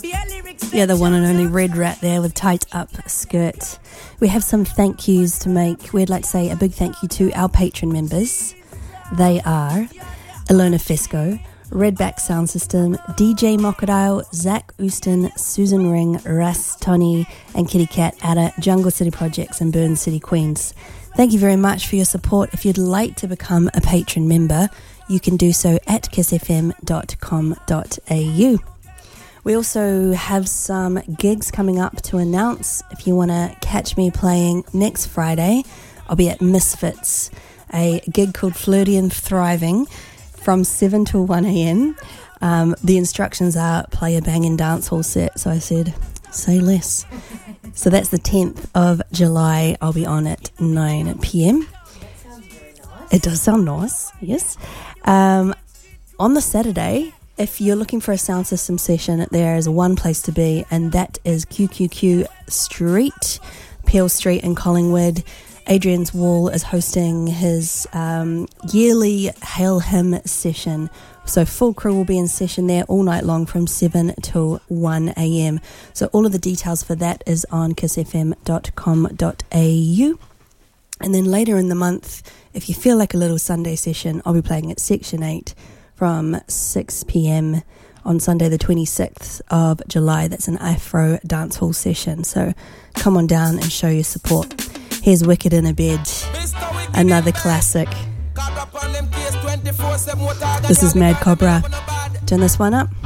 Yeah, the one and only Red Rat there with Tight Up Skirt. We have some thank yous to make. We'd like to say a big thank you to our patron members. They are Ilona Fesco, Redback Sound System, DJ Mokadale, Zach Ooston, Susan Ring, Russ, Tony and Kitty Cat out of Jungle City Projects in Burn City, Queens. Thank you very much for your support. If you'd like to become a patron member, you can do so at kissfm.com.au. We also have some gigs coming up to announce. If you want to catch me playing next Friday, I'll be at Misfits, a gig called Flirty and Thriving, from 7 till 1 a.m. The instructions are play a banging dancehall set, so I said, say less. So that's the 10th of July. I'll be on at 9 p.m. That sounds very nice. It does sound nice, yes. On the Saturday, if you're looking for a sound system session, there is one place to be, and that is QQQ Street, Peel Street in Collingwood. Adrian's Wall is hosting his yearly Hail Him session. So full crew will be in session there all night long from 7 till 1 a.m. So all of the details for that is on kissfm.com.au. And then later in the month, if you feel like a little Sunday session, I'll be playing at Section 8 from 6 p.m. on Sunday the 26th of July. That's an Afro dancehall session. So come on down and show your support. Here's Wicked in a Bed, another classic. This is Mad Cobra. Turn this one up.